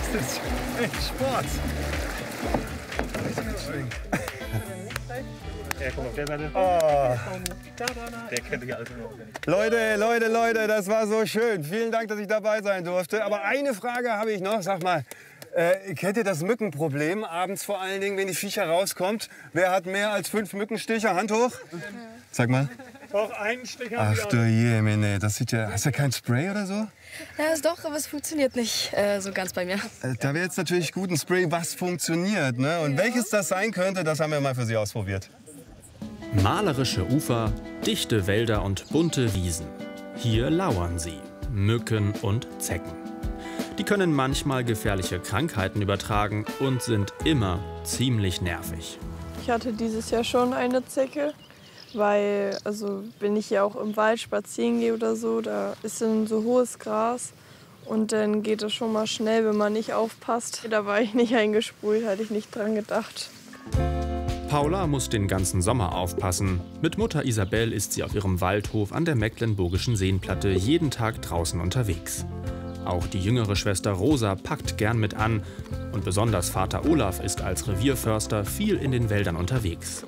ist echt Sport. Ja, guck auf der Seite. Oh. Der kennt sich alles noch. Leute, das war so schön. Vielen Dank, dass ich dabei sein durfte. Aber eine Frage habe ich noch. Sag mal, kennt ihr das Mückenproblem? Abends vor allen Dingen, wenn die Viecher rauskommt. Wer hat mehr als 5 Mückenstiche? Hand hoch. Sag mal. Auch einen Stich haben Ach du Jemine, das sieht ja... Hast du kein Spray oder so? Ja, ist doch, aber es funktioniert nicht so ganz bei mir. Da wäre jetzt natürlich gut ein Spray, was funktioniert. Ne? Und welches das sein könnte, das haben wir mal für Sie ausprobiert. Malerische Ufer, dichte Wälder und bunte Wiesen. Hier lauern sie, Mücken und Zecken. Die können manchmal gefährliche Krankheiten übertragen und sind immer ziemlich nervig. Ich hatte dieses Jahr schon eine Zecke, weil, also wenn ich ja auch im Wald spazieren gehe oder so, da ist dann so hohes Gras und dann geht es schon mal schnell, wenn man nicht aufpasst. Da war ich nicht eingesprüht, hatte ich nicht dran gedacht. Paula muss den ganzen Sommer aufpassen. Mit Mutter Isabel ist sie auf ihrem Waldhof an der Mecklenburgischen Seenplatte jeden Tag draußen unterwegs. Auch die jüngere Schwester Rosa packt gern mit an. Und besonders Vater Olaf ist als Revierförster viel in den Wäldern unterwegs.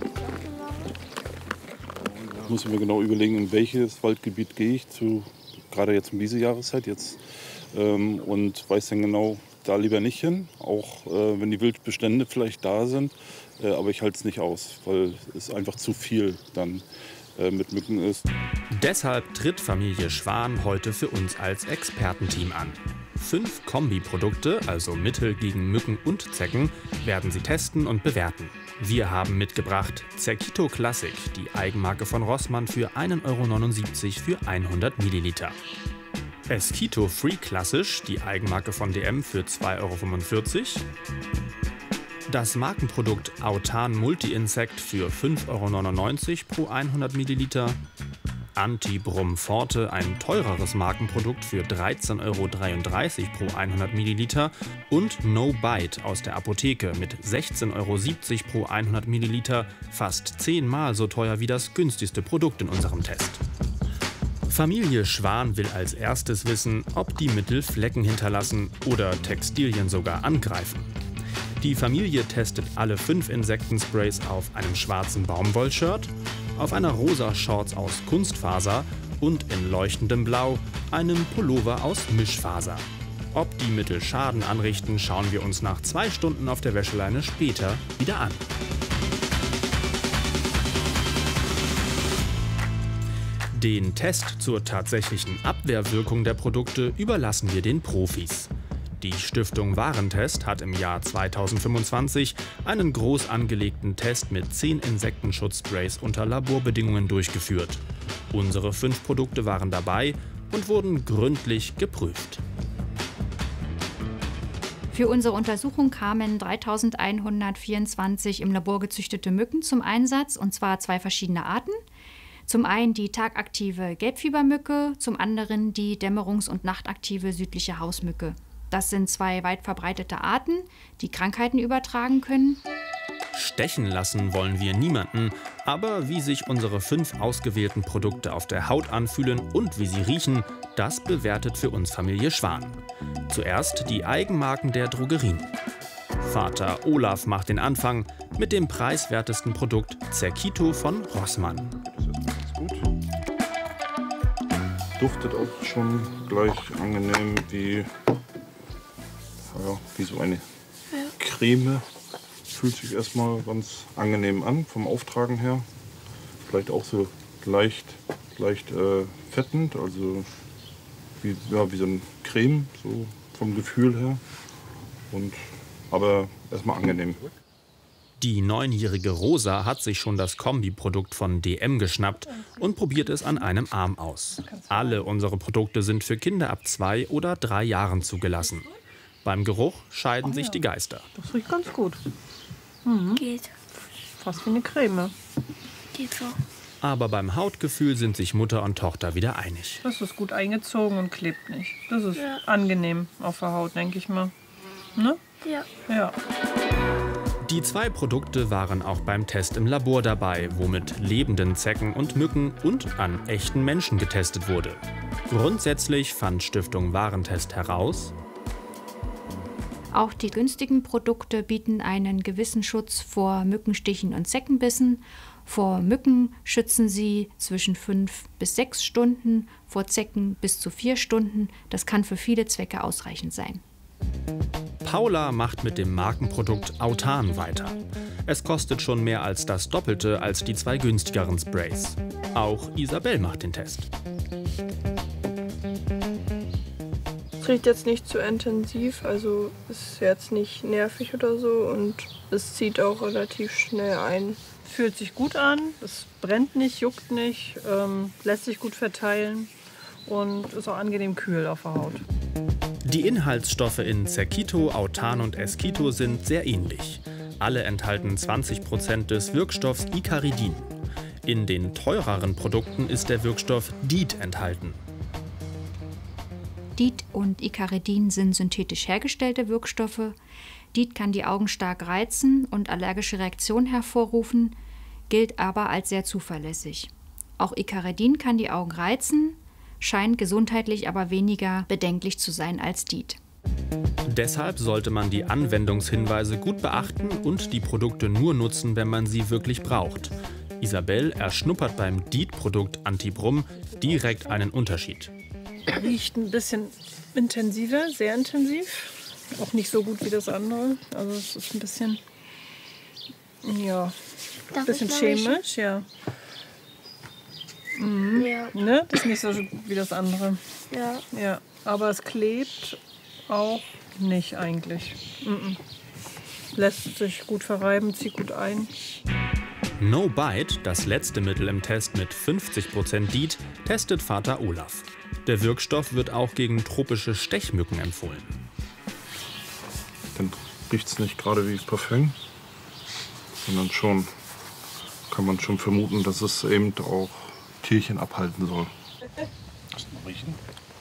Ich muss mir genau überlegen, in welches Waldgebiet gehe ich, gerade jetzt um diese Jahreszeit jetzt. Und weiß dann genau, da lieber nicht hin, auch wenn die Wildbestände vielleicht da sind. Aber ich halte es nicht aus, weil es einfach zu viel dann mit Mücken ist. Deshalb tritt Familie Schwan heute für uns als Expertenteam an. 5 Kombiprodukte, also Mittel gegen Mücken und Zecken, werden sie testen und bewerten. Wir haben mitgebracht Cerquito Classic, die Eigenmarke von Rossmann, für 1,79 € für 100 Milliliter. Esquito Free Klassisch, die Eigenmarke von DM, für 2,45 €. Das Markenprodukt Autan Multi-Insect für 5,99 € pro 100 Milliliter. Anti-Brumm Forte, ein teureres Markenprodukt, für 13,33 € pro 100 Milliliter. Und No Bite aus der Apotheke mit 16,70 € pro 100 Milliliter, fast 10-mal so teuer wie das günstigste Produkt in unserem Test. Familie Schwan will als erstes wissen, ob die Mittel Flecken hinterlassen oder Textilien sogar angreifen. Die Familie testet alle 5 Insektensprays auf einem schwarzen Baumwollshirt, auf einer rosa Shorts aus Kunstfaser und in leuchtendem Blau einem Pullover aus Mischfaser. Ob die Mittel Schaden anrichten, schauen wir uns nach 2 Stunden auf der Wäscheleine später wieder an. Den Test zur tatsächlichen Abwehrwirkung der Produkte überlassen wir den Profis. Die Stiftung Warentest hat im Jahr 2025 einen groß angelegten Test mit 10 Insektenschutzsprays unter Laborbedingungen durchgeführt. Unsere 5 Produkte waren dabei und wurden gründlich geprüft. Für unsere Untersuchung kamen 3124 im Labor gezüchtete Mücken zum Einsatz, und zwar 2 verschiedene Arten. Zum einen die tagaktive Gelbfiebermücke, zum anderen die dämmerungs- und nachtaktive südliche Hausmücke. Das sind 2 weit verbreitete Arten, die Krankheiten übertragen können. Stechen lassen wollen wir niemanden, aber wie sich unsere 5 ausgewählten Produkte auf der Haut anfühlen und wie sie riechen, das bewertet für uns Familie Schwan. Zuerst die Eigenmarken der Drogerien. Vater Olaf macht den Anfang mit dem preiswertesten Produkt Cerquito von Rossmann. Das ist ganz gut. Duftet auch schon gleich angenehm wie so eine Creme. Fühlt sich erstmal ganz angenehm an vom Auftragen her. Vielleicht auch so leicht fettend, also wie so eine Creme, so vom Gefühl her. Aber erstmal angenehm. Die 9-jährige Rosa hat sich schon das Kombiprodukt von DM geschnappt und probiert es an einem Arm aus. Alle unsere Produkte sind für Kinder ab 2 oder 3 Jahren zugelassen. Beim Geruch scheiden sich die Geister. Das riecht ganz gut. Geht. Fast wie eine Creme. Geht so. Aber beim Hautgefühl sind sich Mutter und Tochter wieder einig. Das ist gut eingezogen und klebt nicht. Das ist angenehm auf der Haut, denke ich mal. Ne? Ja. Ja. Die 2 Produkte waren auch beim Test im Labor dabei, wo mit lebenden Zecken und Mücken und an echten Menschen getestet wurde. Grundsätzlich fand Stiftung Warentest heraus: Auch die günstigen Produkte bieten einen gewissen Schutz vor Mückenstichen und Zeckenbissen. Vor Mücken schützen sie zwischen 5 bis 6 Stunden, vor Zecken bis zu 4 Stunden. Das kann für viele Zwecke ausreichend sein. Paula macht mit dem Markenprodukt Autan weiter. Es kostet schon mehr als das Doppelte als die 2 günstigeren Sprays. Auch Isabel macht den Test. Es riecht jetzt nicht zu intensiv, also ist jetzt nicht nervig oder so und es zieht auch relativ schnell ein. Fühlt sich gut an, es brennt nicht, juckt nicht, lässt sich gut verteilen und ist auch angenehm kühl auf der Haut. Die Inhaltsstoffe in Zerkito, Autan und Eskito sind sehr ähnlich. Alle enthalten 20% des Wirkstoffs Icaridin. In den teureren Produkten ist der Wirkstoff DEET enthalten. DEET und Icaridin sind synthetisch hergestellte Wirkstoffe. DEET kann die Augen stark reizen und allergische Reaktionen hervorrufen, gilt aber als sehr zuverlässig. Auch Icaridin kann die Augen reizen, scheint gesundheitlich aber weniger bedenklich zu sein als DEET. Deshalb sollte man die Anwendungshinweise gut beachten und die Produkte nur nutzen, wenn man sie wirklich braucht. Isabel erschnuppert beim DEET-Produkt Antibrum direkt einen Unterschied. Riecht ein bisschen intensiver, sehr intensiv. Auch nicht so gut wie das andere. Also es ist ein bisschen, ja, ein bisschen chemisch, ja. Mhm. Ja. Ne? Das ist nicht so wie das andere. Ja. Ja, aber es klebt auch nicht eigentlich. Mhm. Lässt sich gut verreiben, zieht gut ein. No Bite, das letzte Mittel im Test mit 50% DEET, testet Vater Olaf. Der Wirkstoff wird auch gegen tropische Stechmücken empfohlen. Dann riecht es nicht gerade wie Parfüm, sondern schon kann man schon vermuten, dass es eben auch Tierchen abhalten soll. Hast du noch riechen?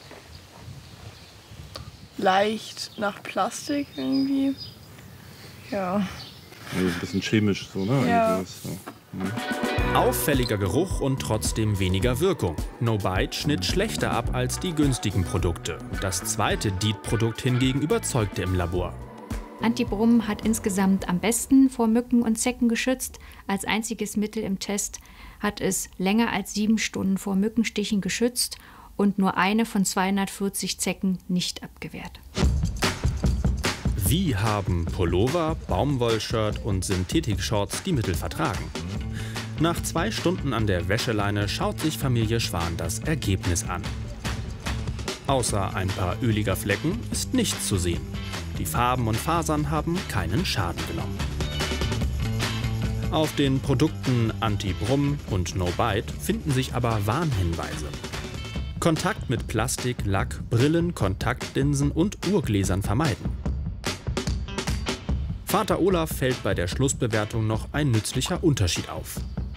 Leicht nach Plastik irgendwie. Ja. Nee, ein bisschen chemisch so, ne? Ja. Eigentlich ist, Auffälliger Geruch und trotzdem weniger Wirkung. No Bite schnitt schlechter ab als die günstigen Produkte. Das zweite DEET-Produkt hingegen überzeugte im Labor. Antibrum hat insgesamt am besten vor Mücken und Zecken geschützt. Als einziges Mittel im Test hat es länger als 7 Stunden vor Mückenstichen geschützt und nur eine von 240 Zecken nicht abgewehrt. Wie haben Pullover, Baumwollshirt und Synthetik-Shorts die Mittel vertragen? Nach 2 Stunden an der Wäscheleine schaut sich Familie Schwan das Ergebnis an. Außer ein paar öliger Flecken ist nichts zu sehen. Die Farben und Fasern haben keinen Schaden genommen. Auf den Produkten Antibrum und No Bite finden sich aber Warnhinweise. Kontakt mit Plastik, Lack, Brillen, Kontaktlinsen und Uhrgläsern vermeiden. Vater Olaf fällt bei der Schlussbewertung noch ein nützlicher Unterschied auf.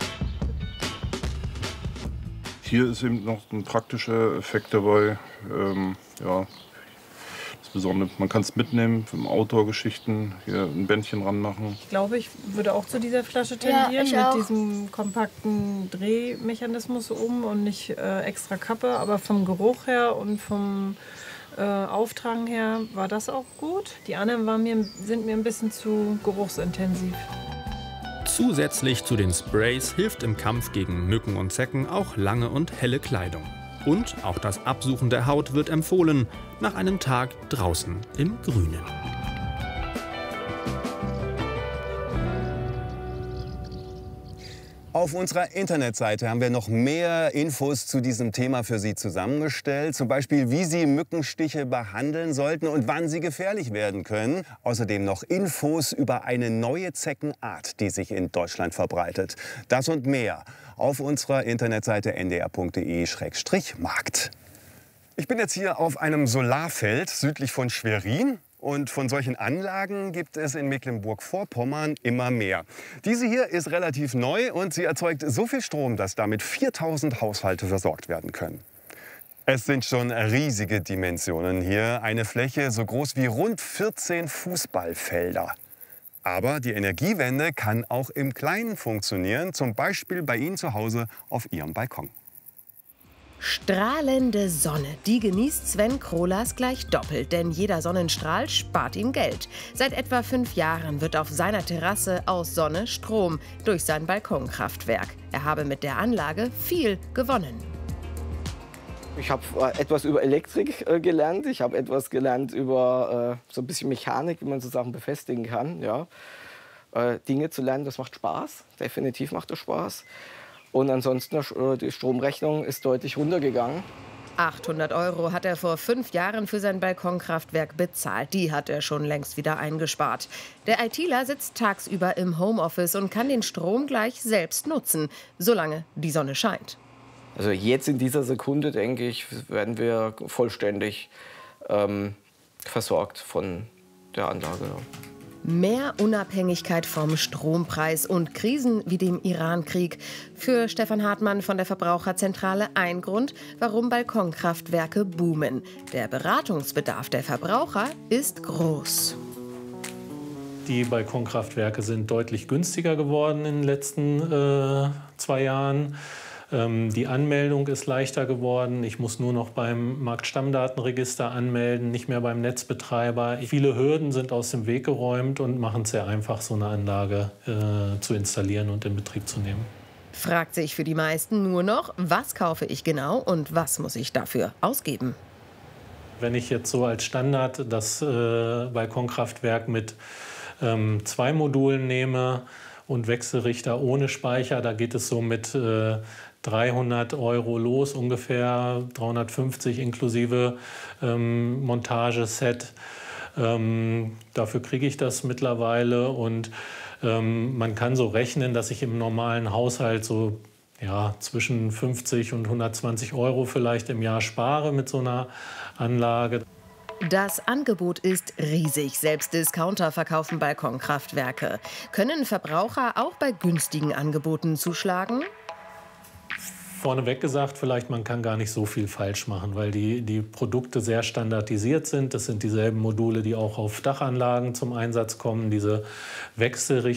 Hier ist eben noch ein praktischer Effekt dabei. Ja, das Besondere, man kann es mitnehmen für Outdoor-Geschichten, hier ein Bändchen ranmachen. Ich glaube, ich würde auch zu dieser Flasche Ja, tendieren, ich mit auch. diesem kompakten Drehmechanismus oben und nicht extra Kappe. Aber vom Geruch her und vom Auftragen her war das auch gut. Die anderen sind mir ein bisschen zu geruchsintensiv. Zusätzlich zu den Sprays hilft im Kampf gegen Mücken und Zecken auch lange und helle Kleidung. Und auch das Absuchen der Haut wird empfohlen, nach einem Tag draußen im Grünen. Auf unserer Internetseite haben wir noch mehr Infos zu diesem Thema für Sie zusammengestellt. Zum Beispiel, wie Sie Mückenstiche behandeln sollten und wann sie gefährlich werden können. Außerdem noch Infos über eine neue Zeckenart, die sich in Deutschland verbreitet. Das und mehr auf unserer Internetseite ndr.de/markt. Ich bin jetzt hier auf einem Solarfeld südlich von Schwerin. Und von solchen Anlagen gibt es in Mecklenburg-Vorpommern immer mehr. Diese hier ist relativ neu und sie erzeugt so viel Strom, dass damit 4000 Haushalte versorgt werden können. Es sind schon riesige Dimensionen hier. Eine Fläche so groß wie rund 14 Fußballfelder. Aber die Energiewende kann auch im Kleinen funktionieren, zum Beispiel bei Ihnen zu Hause auf Ihrem Balkon. Strahlende Sonne, die genießt Sven Krolas gleich doppelt, denn jeder Sonnenstrahl spart ihm Geld. Seit etwa 5 Jahren wird auf seiner Terrasse aus Sonne Strom durch sein Balkonkraftwerk. Er habe mit der Anlage viel gewonnen. Ich habe etwas über Elektrik gelernt, ich habe etwas gelernt über so ein bisschen Mechanik, wie man so Sachen befestigen kann. Ja. Dinge zu lernen, das macht Spaß, definitiv macht das Spaß. Und ansonsten, die Stromrechnung ist deutlich runtergegangen. 800 € hat er vor 5 Jahren für sein Balkonkraftwerk bezahlt. Die hat er schon längst wieder eingespart. Der ITler sitzt tagsüber im Homeoffice und kann den Strom gleich selbst nutzen, solange die Sonne scheint. Also jetzt in dieser Sekunde, denke ich, werden wir vollständig versorgt von der Anlage. Mehr Unabhängigkeit vom Strompreis und Krisen wie dem Iran-Krieg. Für Stefan Hartmann von der Verbraucherzentrale ein Grund, warum Balkonkraftwerke boomen. Der Beratungsbedarf der Verbraucher ist groß. Die Balkonkraftwerke sind deutlich günstiger geworden in den letzten 2 Jahren. Die Anmeldung ist leichter geworden. Ich muss nur noch beim Marktstammdatenregister anmelden, nicht mehr beim Netzbetreiber. Viele Hürden sind aus dem Weg geräumt und machen es sehr einfach, so eine Anlage zu installieren und in Betrieb zu nehmen. Fragt sich für die meisten nur noch, was kaufe ich genau und was muss ich dafür ausgeben? Wenn ich jetzt so als Standard das Balkonkraftwerk mit 2 Modulen nehme und Wechselrichter ohne Speicher, da geht es so mit 300 € los, ungefähr 350 inklusive Montageset. Dafür kriege ich das mittlerweile und man kann so rechnen, dass ich im normalen Haushalt so zwischen 50 und 120 € vielleicht im Jahr spare mit so einer Anlage. Das Angebot ist riesig. Selbst Discounter verkaufen Balkonkraftwerke. Können Verbraucher auch bei günstigen Angeboten zuschlagen? Vorneweg gesagt, vielleicht man kann gar nicht so viel falsch machen, weil die Produkte sehr standardisiert sind. Das sind dieselben Module, die auch auf Dachanlagen zum Einsatz kommen. Diese Wechselrichter